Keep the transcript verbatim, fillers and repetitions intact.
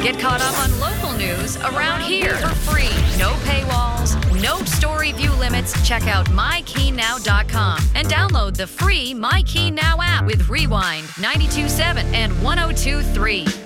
Get caught up on local news around here for free. No paywalls, no story view limits. Check out my key now dot com and download the free MyKeyNow app with Rewind, ninety-two point seven and one oh two point three.